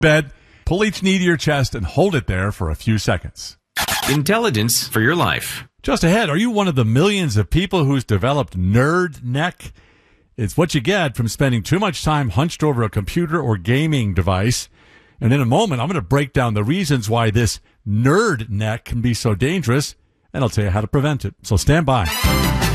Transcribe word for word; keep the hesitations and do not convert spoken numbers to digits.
Bed, pull each knee to your chest and hold it there for a few seconds. Intelligence for your life. Just ahead, are you one of the millions of people who's developed nerd neck? It's what you get from spending too much time hunched over a computer or gaming device. And in a moment, I'm going to break down the reasons why this nerd neck can be so dangerous, and I'll tell you how to prevent it. So stand by.